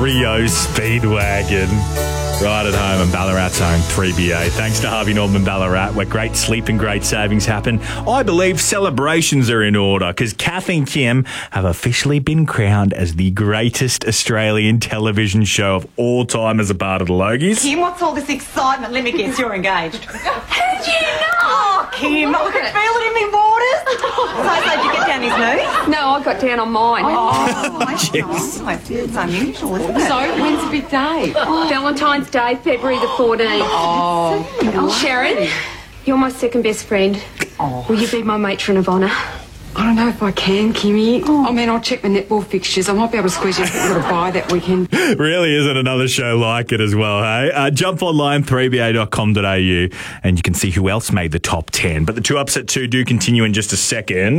Rio Speedwagon. Right at home in Ballarat's own 3BA. Thanks to Harvey Norman Ballarat, where great sleep and great savings happen. I believe celebrations are in order because Kath and Kim have officially been crowned as the greatest Australian television show of all time as a part of the Logies. Kim, what's all this excitement? Let me guess, you're engaged. How did you know? Oh, Kim, I could feel it in my waters. So did you get down his knees? No, I got down on mine. Oh, that's nice. It's unusual, isn't it? So, when's the big day? Valentine's Day, February the 14th. Oh. Sharon, you're my second best friend. Oh. Will you be my matron of honour? I don't know if I can, Kimmy. I mean, I'll check my netball fixtures. I might be able to squeeze you a bit of a buy that weekend. Really isn't another show like it as well, hey? Jump online, 3ba.com.au, and you can see who else made the top 10. But the 2 Upset 2 do continue in just a second.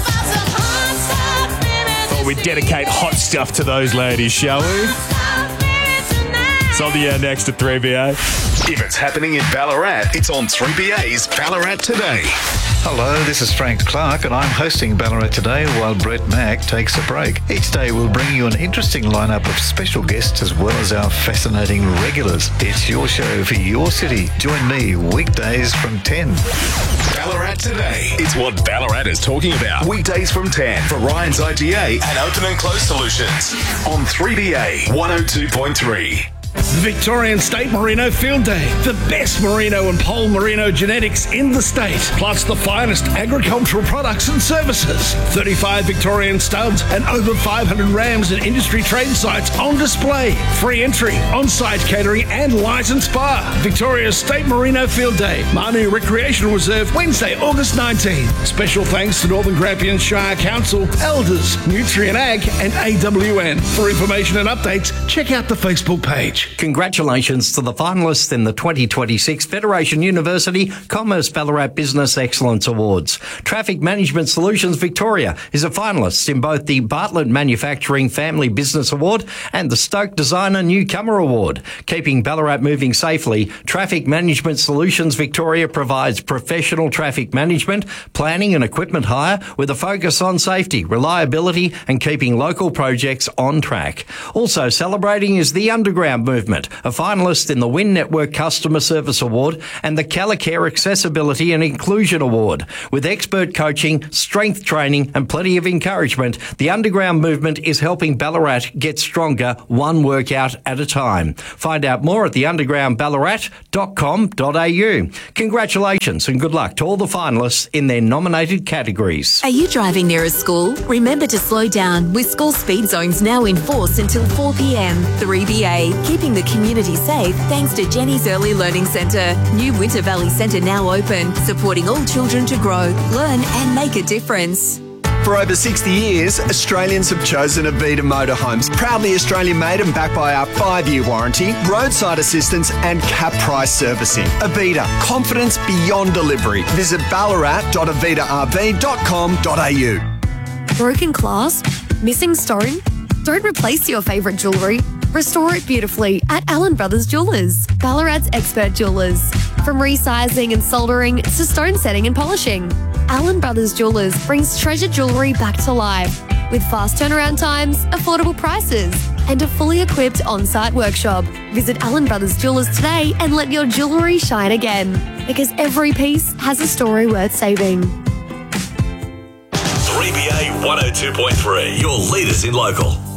But we dedicate hot stuff to those ladies, shall we? It's on the air next at 3BA. If it's happening in Ballarat, it's on 3BA's Ballarat Today. Hello, this is Frank Clark and I'm hosting Ballarat Today while Brett Mack takes a break. Each day we'll bring you an interesting lineup of special guests as well as our fascinating regulars. It's your show for your city. Join me weekdays from 10. Ballarat Today. It's what Ballarat is talking about. Weekdays from 10 for Ryan's IGA and Open and Close Solutions on 3BA 102.3. Victorian State Merino Field Day. The best merino and pole merino genetics in the state, plus the finest agricultural products and services. 35 Victorian studs and over 500 rams and industry trade sites on display. Free entry, on-site catering and licensed spa. Victoria's State Merino Field Day. Manu Recreational Reserve, Wednesday, August 19. Special thanks to Northern Grampian Shire Council, Elders, Nutrient Ag and AWN. For information and updates, check out the Facebook page. Congratulations to the finalists in the 2026 Federation University Commerce Ballarat Business Excellence Awards. Traffic Management Solutions Victoria is a finalist in both the Bartlett Manufacturing Family Business Award and the Stoke Designer Newcomer Award. Keeping Ballarat moving safely, Traffic Management Solutions Victoria provides professional traffic management, planning and equipment hire with a focus on safety, reliability and keeping local projects on track. Also celebrating is the Underground Movement, a finalist in the Win Network Customer Service Award and the Calicare Accessibility and Inclusion Award. With expert coaching, strength training and plenty of encouragement, the Underground Movement is helping Ballarat get stronger one workout at a time. Find out more at theundergroundballarat.com.au. Congratulations and good luck to all the finalists in their nominated categories. Are you driving near a school? Remember to slow down with school speed zones now in force until 4 p.m. 3BA, keeping the community safe thanks to Jenny's Early Learning Centre. New Winter Valley Centre now open, supporting all children to grow, learn and make a difference. For over 60 years, Australians have chosen Avita Motorhomes. Proudly Australian made and backed by our 5-year warranty, roadside assistance and cap price servicing. Avita, confidence beyond delivery. Visit ballarat.avitarv.com.au. Broken clasp? Missing stone? Don't replace your favourite jewellery. Restore it beautifully at Allen Brothers Jewellers, Ballarat's expert jewellers. From resizing and soldering to stone setting and polishing, Allen Brothers Jewellers brings treasured jewellery back to life with fast turnaround times, affordable prices, and a fully equipped on-site workshop. Visit Allen Brothers Jewellers today and let your jewellery shine again, because every piece has a story worth saving. 3BA 102.3, your leaders in local.